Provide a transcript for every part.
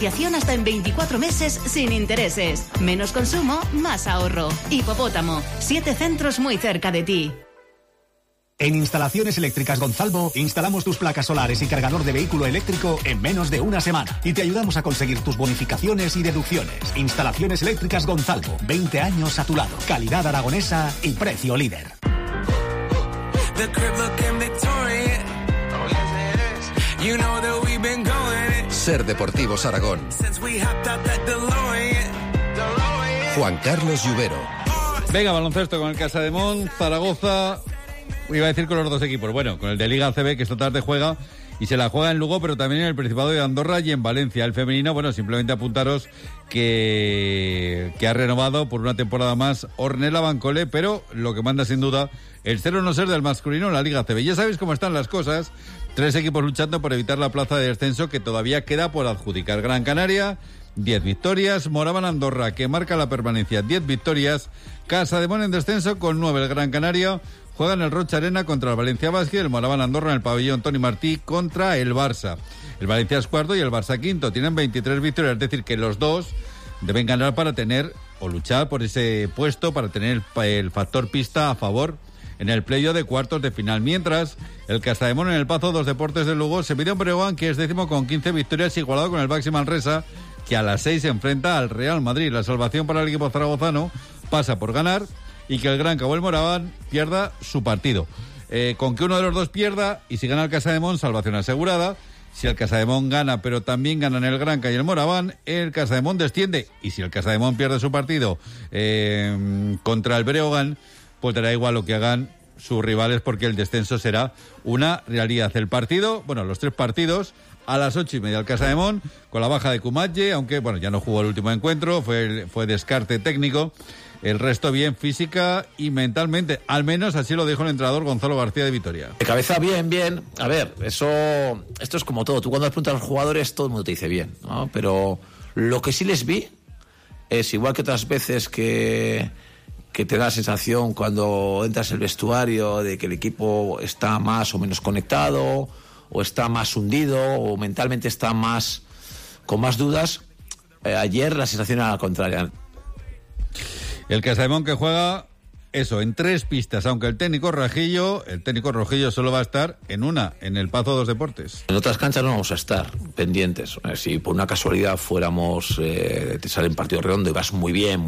Hasta en 24 meses sin intereses. Menos consumo, más ahorro. Hipopótamo, 7 centros muy cerca de ti. En Instalaciones Eléctricas Gonzalvo instalamos tus placas solares y cargador de vehículo eléctrico en menos de una semana y te ayudamos a conseguir tus bonificaciones y deducciones. Instalaciones Eléctricas Gonzalvo, 20 años a tu lado. Calidad aragonesa y precio líder. Ser Deportivos Aragón. Juan Carlos Lluvero. Venga, baloncesto con el Casademón, Zaragoza. Iba a decir con los dos equipos. Bueno, con el de Liga ACB, que esta tarde juega. Y se la juega en Lugo, pero también en el Principado de Andorra y en Valencia. El femenino, bueno, simplemente apuntaros que ha renovado por una temporada más Ornella Bancole, pero lo que manda sin duda el ser o no ser del masculino en la Liga ACB. Ya sabéis cómo están las cosas. 3 equipos luchando por evitar la plaza de descenso que todavía queda por adjudicar. Gran Canaria, 10 victorias. Moraban Andorra, que marca la permanencia, 10 victorias. Casademón en descenso con 9. El Gran Canaria juega en el Rocha Arena contra el Valencia Basket. El Moraban Andorra en el pabellón Toni Martí contra el Barça. El Valencia es cuarto y el Barça quinto. Tienen 23 victorias, es decir, que los dos deben ganar para tener o luchar por ese puesto, para tener el factor pista a favor en el playoff de cuartos de final. Mientras, el Casademón en el Pazo dos Deportes de Lugo se pide a un Breogán que es décimo con 15 victorias, igualado con el Baxi Manresa, que a las 6 se enfrenta al Real Madrid. La salvación para el equipo zaragozano pasa por ganar y que el Granca o el Moraván pierda su partido. Con que uno de los dos pierda y si gana el Casademón, salvación asegurada. Si el Casademón gana, pero también ganan el Granca y el Moraván, el Casademón desciende. Y si el Casademón pierde su partido contra el Breogán, pues dará igual lo que hagan sus rivales porque el descenso será una realidad. El partido, bueno, los 3 partidos a las 8:30 al Casademón, con la baja de Kumatje, aunque bueno, ya no jugó el último encuentro, fue descarte técnico. El resto bien física y mentalmente, al menos así lo dijo el entrenador Gonzalo García de Vitoria. De cabeza bien. A ver, esto es como todo. Tú cuando le preguntas a los jugadores, todo el mundo te dice bien, ¿no? Pero lo que sí les vi es igual que otras veces que te da la sensación cuando entras en el vestuario de que el equipo está más o menos conectado, o está más hundido, o mentalmente está con más dudas. Ayer la sensación era la contraria. El Casademón que juega eso, en 3 pistas, aunque el técnico rojillo solo va a estar en una, en el Pazo dos Deportes. En otras canchas no vamos a estar pendientes. Si por una casualidad fuéramos, te sale un partido redondo y vas muy bien,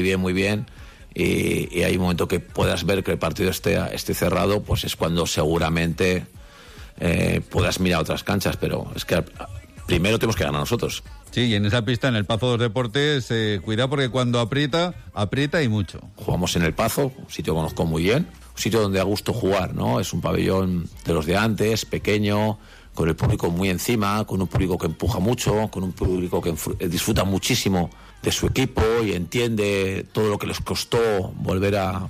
y hay un momento que puedas ver que el partido esté cerrado, pues es cuando seguramente puedas mirar otras canchas, pero es que primero tenemos que ganar nosotros. Sí, y en esa pista, en el Pazo dos Deportes, cuidado porque cuando aprieta y mucho. Jugamos en el Pazo, un sitio que conozco muy bien, un sitio donde da gusto jugar, ¿no? Es un pabellón de los de antes, pequeño, con el público muy encima, con un público que empuja mucho, con un público que disfruta muchísimo de su equipo y entiende todo lo que les costó volver a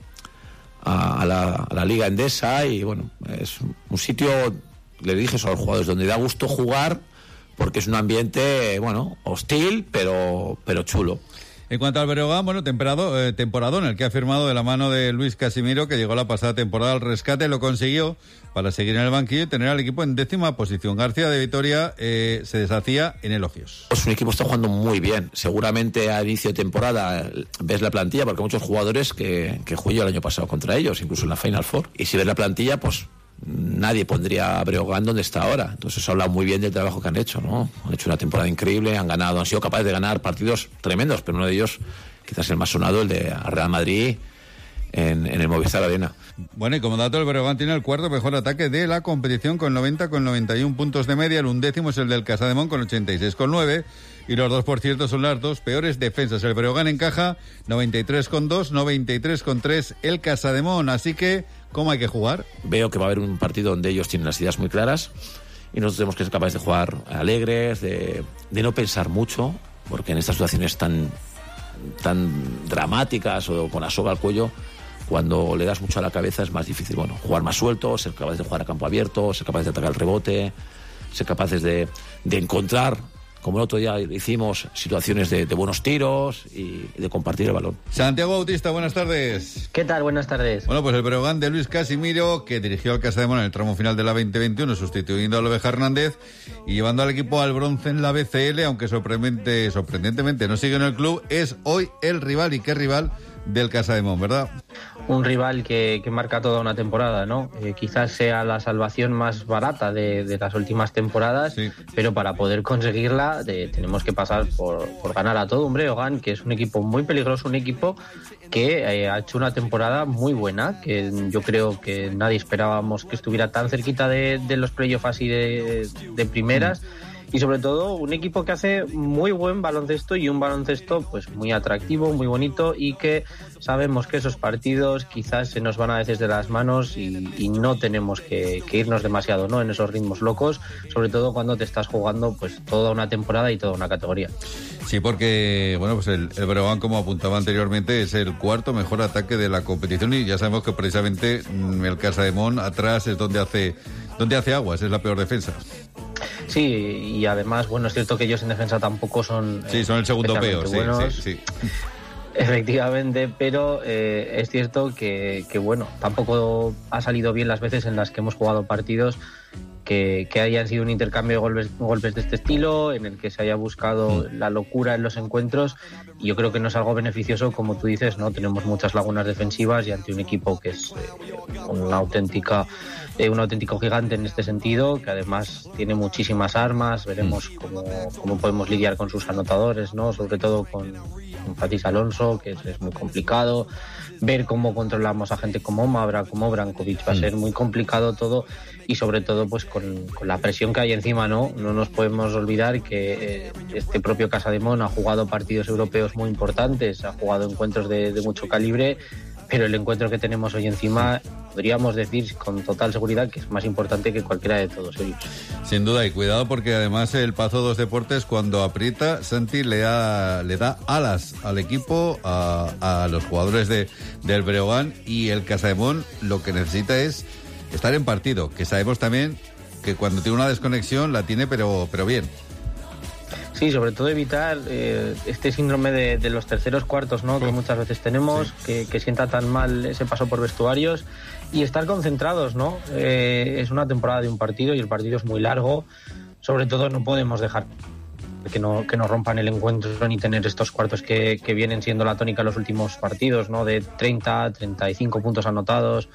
la Liga Endesa. Y bueno, es un sitio, le dije eso a los jugadores, donde da gusto jugar porque es un ambiente, bueno, hostil, pero chulo. En cuanto al Breogán, bueno, temporadón, el que ha firmado de la mano de Luis Casimiro, que llegó la pasada temporada al rescate, lo consiguió para seguir en el banquillo y tener al equipo en 10ª posición. García de Vitoria se deshacía en elogios. Pues un equipo está jugando muy bien. Seguramente a inicio de temporada ves la plantilla, porque hay muchos jugadores que jugué el año pasado contra ellos, incluso en la Final Four. Y si ves la plantilla, pues nadie pondría a Breogán donde está ahora. Entonces eso habla muy bien del trabajo que han hecho, ¿no? Han hecho una temporada increíble, han sido capaces de ganar partidos tremendos, pero uno de ellos, quizás el más sonado, el de Real Madrid en el Movistar Arena. Bueno, y como dato, el Breogán tiene el 4º mejor ataque de la competición con 91 puntos de media. El 11º es el del Casademón con 86,9. Y los dos, por cierto, son las 2 peores defensas. El Breogán encaja 93,2, 93,3 el Casademón. Así que, ¿cómo hay que jugar? Veo que va a haber un partido donde ellos tienen las ideas muy claras y nosotros tenemos que ser capaces de jugar alegres, de no pensar mucho, porque en estas situaciones tan dramáticas o con la soga al cuello, cuando le das mucho a la cabeza es más difícil. Bueno, jugar más suelto, ser capaces de jugar a campo abierto, ser capaces de atacar el rebote, ser capaces de encontrar como el otro día hicimos, situaciones de buenos tiros y de compartir el balón. Santiago Bautista, buenas tardes. ¿Qué tal? Buenas tardes. Bueno, pues el Breogán de Luis Casimiro, que dirigió al Casademón en el tramo final de la 2021, sustituyendo a Lobeja Hernández y llevando al equipo al bronce en la BCL, aunque sorprendentemente no sigue en el club, es hoy el rival, y qué rival, del Casademón, ¿verdad? Un rival que marca toda una temporada, ¿no? Quizás sea la salvación más barata de las últimas temporadas, sí. Pero para poder conseguirla tenemos que pasar por ganar a todo un Breogán, que es un equipo muy peligroso, un equipo que ha hecho una temporada muy buena, que yo creo que nadie esperábamos que estuviera tan cerquita de los playoffs así de primeras. Y sobre todo un equipo que hace muy buen baloncesto y un baloncesto pues muy atractivo, muy bonito, y que sabemos que esos partidos quizás se nos van a veces de las manos y no tenemos que irnos demasiado, ¿no?, en esos ritmos locos, sobre todo cuando te estás jugando pues toda una temporada y toda una categoría. Sí, porque bueno, pues el Breogán, como apuntaba anteriormente, es el cuarto mejor ataque de la competición, y ya sabemos que precisamente el Casademón atrás es donde hace aguas, es la peor defensa. Sí, y además, bueno, es cierto que ellos en defensa tampoco son... Sí, son el segundo peor, sí. Efectivamente, pero es cierto que bueno, tampoco ha salido bien las veces en las que hemos jugado partidos que hayan sido un intercambio de golpes de este estilo, en el que se haya buscado la locura en los encuentros, y yo creo que no es algo beneficioso, como tú dices, ¿no? Tenemos muchas lagunas defensivas y ante un equipo que es un auténtico gigante en este sentido, que además tiene muchísimas armas. Veremos cómo podemos lidiar con sus anotadores, ¿no? Sobre todo con Fatis Alonso, que es muy complicado. Ver cómo controlamos a gente como Mabra, como Brankovic, va a ser muy complicado todo, y sobre todo pues con la presión que hay encima, ¿no? No nos podemos olvidar que este propio Casademón ha jugado partidos europeos muy importantes, ha jugado encuentros de mucho calibre, pero el encuentro que tenemos hoy encima podríamos decir con total seguridad que es más importante que cualquiera de todos ellos. Sin duda, y cuidado porque además el Pazo Dos Deportes, cuando aprieta, Santi le da alas al equipo, a los jugadores del Breogán, y el Casademón lo que necesita es estar en partido, que sabemos también que cuando tiene una desconexión la tiene, pero bien. Sí, sobre todo evitar este síndrome de los terceros cuartos, ¿no?, que muchas veces tenemos, sí. que sienta tan mal ese paso por vestuarios, y estar concentrados, ¿no? Es una temporada de un partido y el partido es muy largo. Sobre todo no podemos dejar que nos rompan el encuentro ni tener estos cuartos que vienen siendo la tónica en los últimos partidos, ¿no?, de 30, 35 puntos anotados.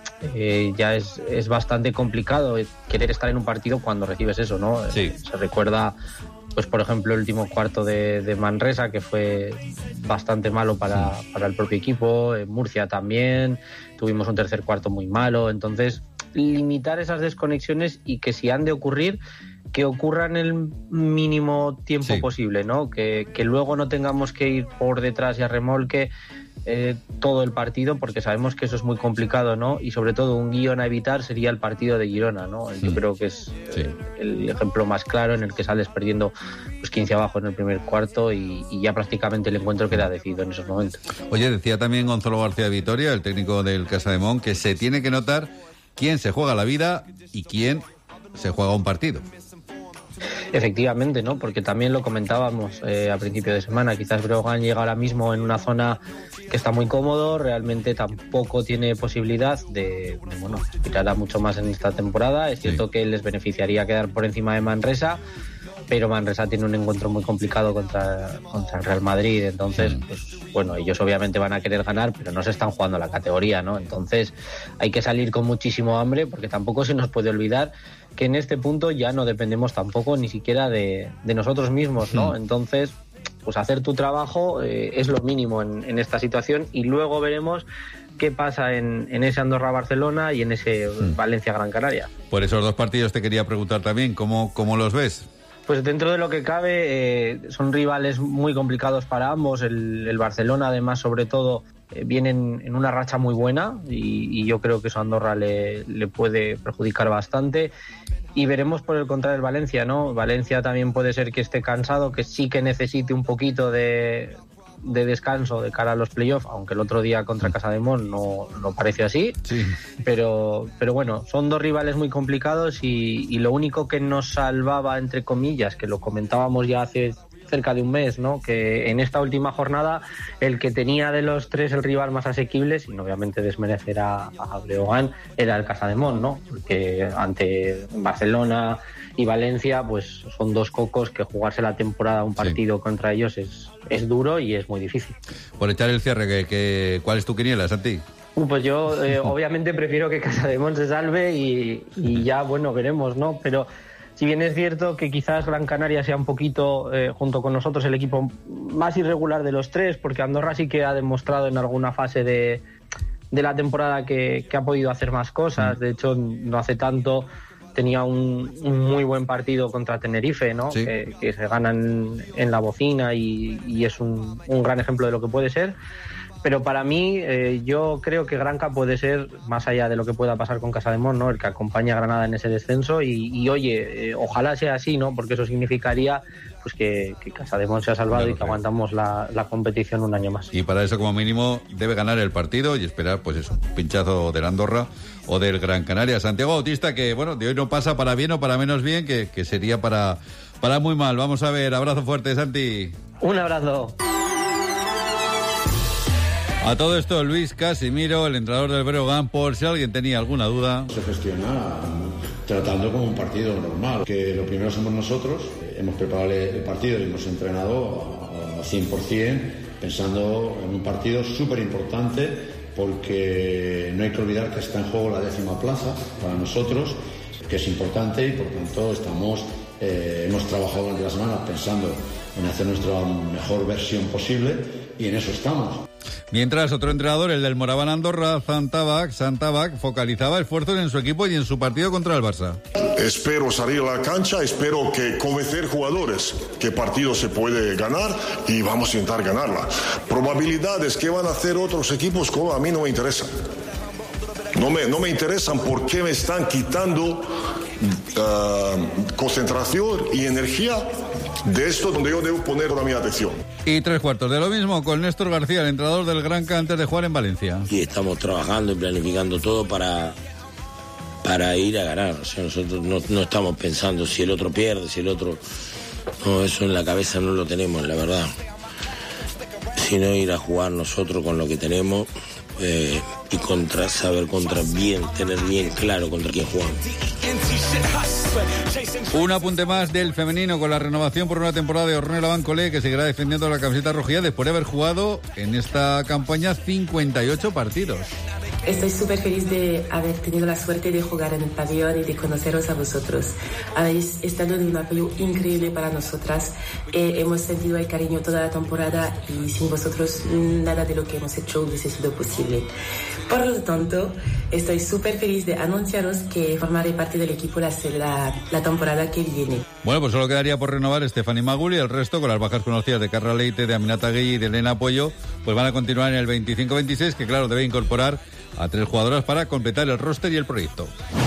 Ya es bastante complicado querer estar en un partido cuando recibes eso, ¿no? Sí. Se recuerda, pues por ejemplo, el último cuarto de Manresa, que fue bastante malo para el propio equipo. En Murcia también tuvimos un tercer cuarto muy malo. Entonces, limitar esas desconexiones, y que si han de ocurrir, que ocurran el mínimo tiempo posible, ¿no? Que luego no tengamos que ir por detrás y a remolque todo el partido, porque sabemos que eso es muy complicado, ¿no? Y sobre todo un guión a evitar sería el partido de Girona, ¿no? Yo creo que es el ejemplo más claro, en el que sales perdiendo pues 15 abajo en el primer cuarto y ya prácticamente el encuentro queda decidido en esos momentos. Oye, decía también Gonzalo García Vitoria, el técnico del Casademón, que se tiene que notar quién se juega la vida y quién se juega un partido. Efectivamente, ¿no? Porque también lo comentábamos a principio de semana. Quizás Breogán llega ahora mismo en una zona que está muy cómodo, realmente tampoco tiene posibilidad de aspirar a mucho más en esta temporada. Es cierto que les beneficiaría quedar por encima de Manresa, pero Manresa tiene un encuentro muy complicado contra el Real Madrid. Entonces, pues bueno, ellos obviamente van a querer ganar, pero no se están jugando la categoría, ¿no? Entonces hay que salir con muchísimo hambre, porque tampoco se nos puede olvidar que en este punto ya no dependemos tampoco ni siquiera de nosotros mismos, ¿no? Entonces, pues hacer tu trabajo es lo mínimo en esta situación, y luego veremos qué pasa en ese Andorra-Barcelona y en ese Valencia-Gran Canaria. Por esos dos partidos te quería preguntar también, ¿cómo los ves? Pues dentro de lo que cabe, son rivales muy complicados para ambos. El Barcelona, además, sobre todo, vienen en una racha muy buena, y yo creo que eso a Andorra le puede perjudicar bastante. Y veremos por el contrario el Valencia, ¿no? Valencia también puede ser que esté cansado, que sí que necesite un poquito de de descanso de cara a los playoffs, aunque el otro día contra Casademón no pareció así. Sí. Pero bueno, son dos rivales muy complicados y lo único que nos salvaba, entre comillas, que lo comentábamos ya hace cerca de un mes, ¿no? Que en esta última jornada el que tenía de los tres el rival más asequible, sin obviamente desmerecer a Breogán, era el Casademón, ¿no? Porque ante Barcelona y Valencia, pues son dos cocos que jugarse la temporada un partido contra ellos es duro y es muy difícil. Por echar el cierre, ¿cuál es tu quiniela, Santi? Pues yo obviamente prefiero que Casademón se salve y ya, bueno, veremos, ¿no? Pero si bien es cierto que quizás Gran Canaria sea un poquito, junto con nosotros, el equipo más irregular de los tres, porque Andorra sí que ha demostrado en alguna fase de la temporada que ha podido hacer más cosas. De hecho, no hace tanto tenía un muy buen partido contra Tenerife, ¿no? Sí. Que se ganan en la bocina y es un gran ejemplo de lo que puede ser. Pero para mí, yo creo que Granca puede ser, más allá de lo que pueda pasar con Casademón, ¿no? El que acompaña a Granada en ese descenso y oye, ojalá sea así, ¿no? Porque eso significaría pues que Casademón se ha salvado y que aguantamos la competición un año más. Y para eso, como mínimo, debe ganar el partido y esperar, pues eso, un pinchazo del Andorra o del Gran Canaria. Santiago Bautista, que bueno, de hoy no pasa para bien o para menos bien, que sería para muy mal. Vamos a ver, abrazo fuerte, Santi. Un abrazo. A todo esto, Luis Casimiro, el entrenador del Breogán, por si alguien tenía alguna duda. Se gestiona tratando como un partido normal, que lo primero somos nosotros, hemos preparado el partido y hemos entrenado al 100%, pensando en un partido súper importante, porque no hay que olvidar que está en juego la 10ª plaza para nosotros, que es importante y por tanto hemos trabajado durante la semana pensando en hacer nuestra mejor versión posible y en eso estamos. Mientras, otro entrenador, el del Moraván Andorra, Santabac, focalizaba esfuerzos en su equipo y en su partido contra el Barça. Espero salir a la cancha, espero que convencer jugadores que partido se puede ganar y vamos a intentar ganarla. Probabilidades que van a hacer otros equipos, como a mí no me interesan. No me interesan porque me están quitando concentración y energía de esto donde yo debo poner toda mi atención. Y 3/4 de lo mismo con Néstor García, el entrenador del Granca, antes de jugar en Valencia. Y estamos trabajando y planificando todo para ir a ganar. O sea, nosotros no estamos pensando si el otro pierde, si el otro... No, eso en la cabeza no lo tenemos, la verdad. Sino ir a jugar nosotros con lo que tenemos y tener bien claro contra quién jugamos. Un apunte más del femenino con la renovación por una temporada de Ornella Bancolé, que seguirá defendiendo la camiseta rojilla después de haber jugado en esta campaña 58 partidos. Estoy súper feliz de haber tenido la suerte de jugar en el pabellón y de conoceros a vosotros. Habéis estado de un apoyo increíble para nosotras. Hemos sentido el cariño toda la temporada y sin vosotros nada de lo que hemos hecho hubiese sido posible. Por lo tanto, estoy súper feliz de anunciaros que formaré parte del equipo la temporada que viene. Bueno, pues solo quedaría por renovar Estefany Magul y el resto, con las bajas conocidas de Carla Leite, de Aminata Gueye y de Elena Puello, pues van a continuar en el 25-26, que claro, debe incorporar a 3 jugadoras para completar el roster y el proyecto.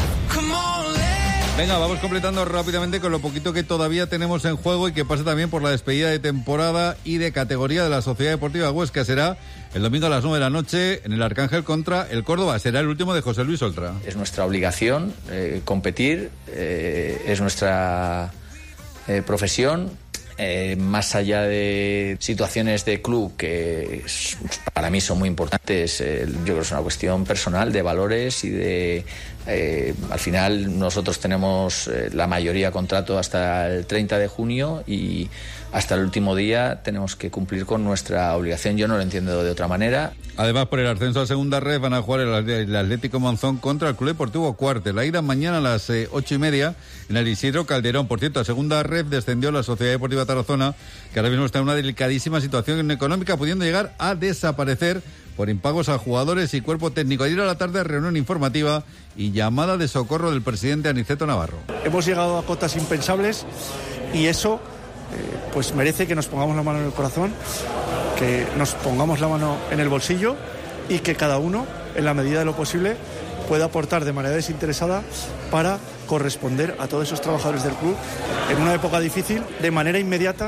Venga, vamos completando rápidamente con lo poquito que todavía tenemos en juego y que pasa también por la despedida de temporada y de categoría de la Sociedad Deportiva Huesca. Será el domingo a las 9 de la noche en el Arcángel contra el Córdoba. Será el último de José Luis Oltra. Es nuestra obligación competir, es nuestra profesión. Más allá de situaciones de club que para mí son muy importantes, yo creo que es una cuestión personal de valores y de al final nosotros tenemos la mayoría contrato hasta el 30 de junio y hasta el último día tenemos que cumplir con nuestra obligación. Yo no lo entiendo de otra manera. Además, por el ascenso a segunda red van a jugar el Atlético Monzón contra el Club Deportivo Cuarte. La ida mañana a las 8:30 en el Isidro Calderón. Por cierto, a segunda red descendió la Sociedad Deportiva Tarazona, que ahora mismo está en una delicadísima situación económica, pudiendo llegar a desaparecer por impagos a jugadores y cuerpo técnico. Ayer a la tarde, reunión informativa y llamada de socorro del presidente Aniceto Navarro. Hemos llegado a cotas impensables y eso pues merece que nos pongamos la mano en el corazón, que nos pongamos la mano en el bolsillo y que cada uno, en la medida de lo posible, pueda aportar de manera desinteresada para corresponder a todos esos trabajadores del club en una época difícil, de manera inmediata,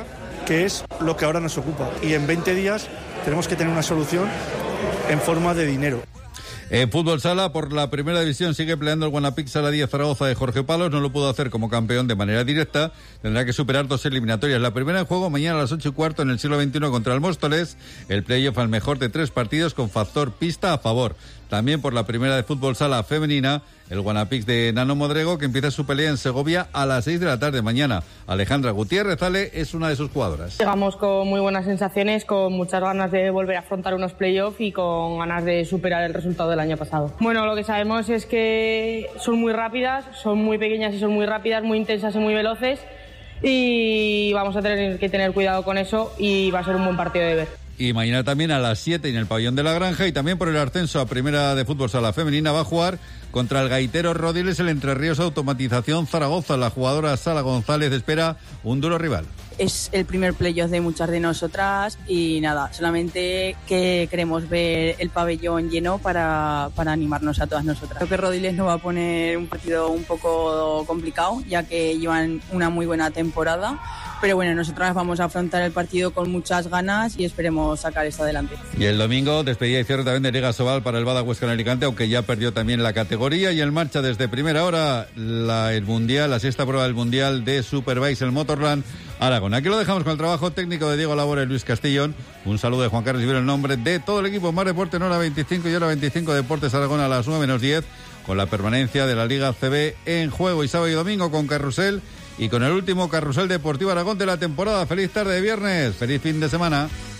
que es lo que ahora nos ocupa. Y en 20 días tenemos que tener una solución en forma de dinero. En fútbol sala, por la primera división, sigue peleando el Guanapic Sala 10 Zaragoza de Jorge Palos. No lo pudo hacer como campeón de manera directa. Tendrá que superar 2 eliminatorias. La primera en juego mañana a las 8:15 en el siglo XXI contra el Móstoles. El playoff al mejor de 3 partidos con factor pista a favor. También por la primera de fútbol sala femenina, el Guanapic de Nano Modrego, que empieza su pelea en Segovia a las 6 de la tarde mañana. Alejandra Gutiérrez Ale es una de sus jugadoras. Llegamos con muy buenas sensaciones, con muchas ganas de volver a afrontar unos playoffs y con ganas de superar el resultado del año pasado. Bueno, lo que sabemos es que son muy rápidas, son muy pequeñas y son muy rápidas, muy intensas y muy veloces, y vamos a tener que tener cuidado con eso y va a ser un buen partido de ver. Y mañana también a las 7 en el pabellón de la Granja, y también por el ascenso a primera de fútbol sala femenina va a jugar contra el Gaitero Rodiles el Entre Ríos Automatización Zaragoza. La jugadora Sala González espera un duro rival. Es el primer playoff de muchas de nosotras y nada, solamente que queremos ver el pabellón lleno para animarnos a todas nosotras. Creo que Rodiles nos va a poner un partido un poco complicado, ya que llevan una muy buena temporada. Pero bueno, nosotras vamos a afrontar el partido con muchas ganas y esperemos sacar esto adelante. Y el domingo, despedida y cierre también de Liga Sobal para el Bada Huesca en Alicante, aunque ya perdió también la categoría. Y en marcha desde primera hora el Mundial, la sexta prueba del Mundial de Superbikes, el Motorland Aragón. Aquí lo dejamos con el trabajo técnico de Diego Labora y Luis Castillón. Un saludo de Juan Carlos Ibero en nombre de todo el equipo. Más Deporte en hora 25 y hora 25 Deportes Aragón a las 9 menos 10, con la permanencia de la Liga CB en juego. Y sábado y domingo con Carrusel y con el último Carrusel Deportivo Aragón de la temporada. Feliz tarde de viernes, feliz fin de semana.